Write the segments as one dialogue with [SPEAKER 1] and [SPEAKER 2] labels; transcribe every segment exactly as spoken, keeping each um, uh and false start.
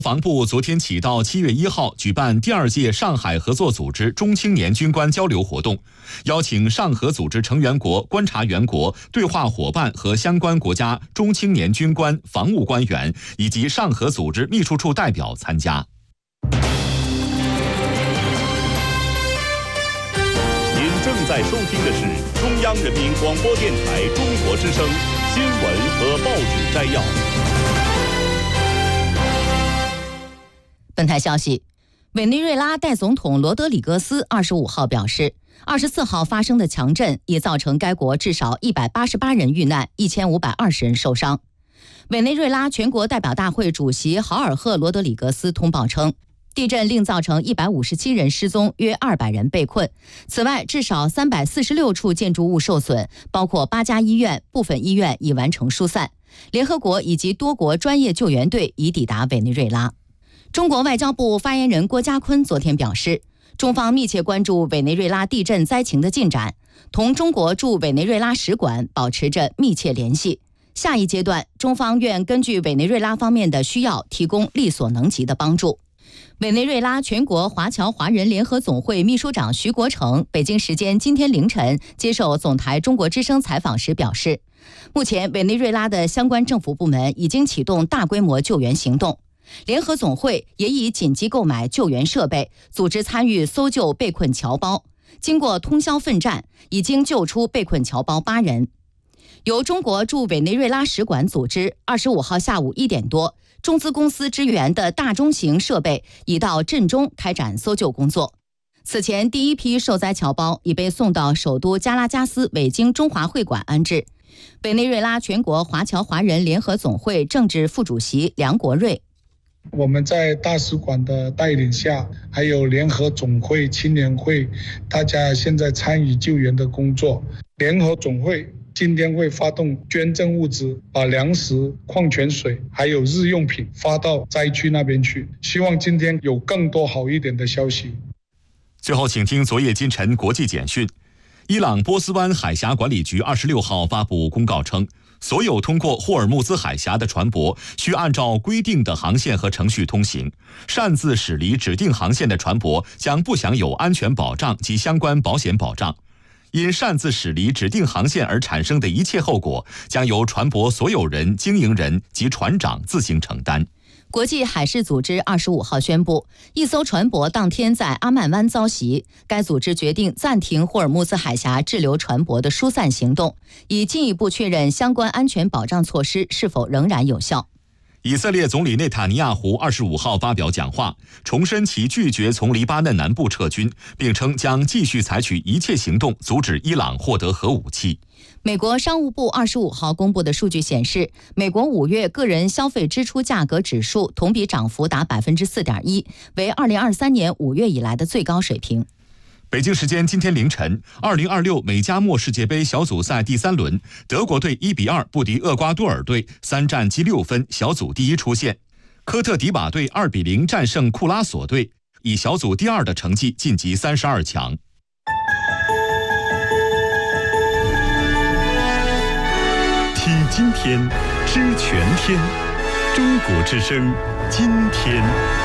[SPEAKER 1] 防部昨天起到七月一号举办第二届上海合作组织中青年军官交流活动，邀请上合组织成员国、观察员国、对话伙伴和相关国家中青年军官、防务官员以及上合组织秘书处代表参加。
[SPEAKER 2] 您正在收听的是中央人民广播电台中国之声新闻和报纸摘要。
[SPEAKER 3] 本台消息，委内瑞拉代总统罗德里格斯二十五号表示，二十四号发生的强震已造成该国至少一百八十八人遇难，一千五百二十人受伤。委内瑞拉全国代表大会主席豪尔赫·罗德里格斯通报称，地震另造成一百五十七人失踪，约二百人被困。此外，至少三百四十六处建筑物受损，包括八家医院，部分医院已完成疏散。联合国以及多国专业救援队已抵达委内瑞拉。中国外交部发言人郭家坤昨天表示，中方密切关注委内瑞拉地震灾情的进展，同中国驻委内瑞拉使馆保持着密切联系。下一阶段，中方愿根据委内瑞拉方面的需要，提供力所能及的帮助。委内瑞拉全国华侨华人联合总会秘书长徐国成北京时间今天凌晨接受总台中国之声采访时表示，目前委内瑞拉的相关政府部门已经启动大规模救援行动，联合总会也已紧急购买救援设备，组织参与搜救被困侨胞。经过通宵奋战，已经救出被困侨胞八人。由中国驻委内瑞拉使馆组织，二十五号下午一点多，中资公司支援的大中型设备已到震中开展搜救工作。此前，第一批受灾侨胞已被送到首都加拉加斯伪经中华会馆安置。委内瑞拉全国华侨华人联合总会政治副主席梁国瑞，
[SPEAKER 4] 我们在大使馆的带领下，还有联合总会、青年会，大家现在参与救援的工作。联合总会今天会发动捐赠物资，把粮食、矿泉水还有日用品发到灾区那边去，希望今天有更多好一点的消息。
[SPEAKER 1] 最后请听昨夜今晨国际简讯。伊朗波斯湾海峡管理局二十六号发布公告称，所有通过霍尔木兹海峡的船舶需按照规定的航线和程序通行，擅自驶离指定航线的船舶将不享有安全保障及相关保险保障。因擅自驶离指定航线而产生的一切后果，将由船舶所有人、经营人及船长自行承担。
[SPEAKER 3] 国际海事组织二十五号宣布，一艘船舶当天在阿曼湾遭袭，该组织决定暂停霍尔木兹海峡滞留船舶的疏散行动，以进一步确认相关安全保障措施是否仍然有效。
[SPEAKER 1] 以色列总理内塔尼亚胡二十五号发表讲话，重申其拒绝从黎巴嫩南部撤军，并称将继续采取一切行动阻止伊朗获得核武器。
[SPEAKER 3] 美国商务部二十五号公布的数据显示，美国五月个人消费支出价格指数同比涨幅达百分之四点一，为二零二三年五月以来的最高水平。
[SPEAKER 1] 北京时间今天凌晨，二零二六美加墨世界杯小组赛第三轮，德国队一比二不敌厄瓜多尔队，三战积六分，小组第一出线。科特迪瓦队二比零战胜库拉索队，以小组第二的成绩晋级三十二强。
[SPEAKER 2] 听今天，知全天，中国之声，今天。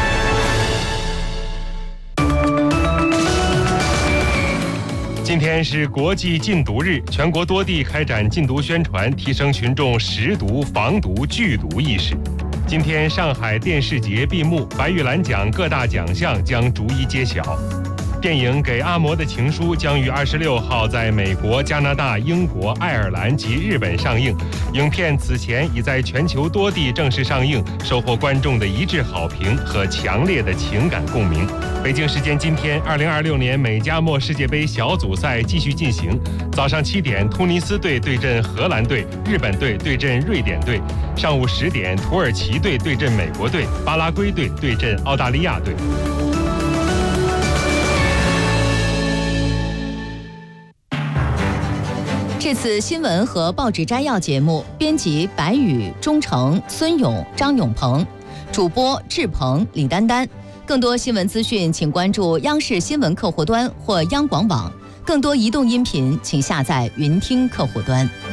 [SPEAKER 5] 今天是国际禁毒日，全国多地开展禁毒宣传，提升群众识毒、防毒、拒毒意识。今天上海电视节闭幕，白玉兰奖各大奖项将逐一揭晓。电影《给阿嬷的情书》将于二十六号在美国、加拿大、英国、爱尔兰及日本上映。影片此前已在全球多地正式上映，收获观众的一致好评和强烈的情感共鸣。北京时间今天，二零二六年美加墨世界杯小组赛继续进行。早上七点，突尼斯队对阵荷兰队，日本队对阵瑞典队；上午十点，土耳其队对阵美国队，巴拉圭队对阵澳大利亚队。
[SPEAKER 3] 这次新闻和报纸摘要节目，编辑白宇、钟诚、孙勇、张永鹏，主播志鹏、李丹丹。更多新闻资讯，请关注央视新闻客户端或央广网。更多移动音频，请下载云听客户端。